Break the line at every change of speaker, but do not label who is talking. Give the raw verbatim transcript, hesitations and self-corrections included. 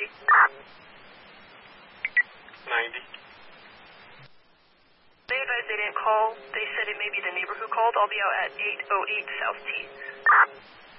T.
ninety.
They advised they didn't call. They said it may be the neighbor who called. I'll be out at eight oh eight South T.